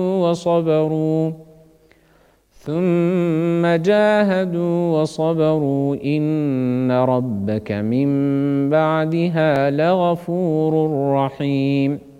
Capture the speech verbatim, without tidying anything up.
وصبروا ثم جاهدوا وصبروا إن ربك من بعدها لغفور رحيم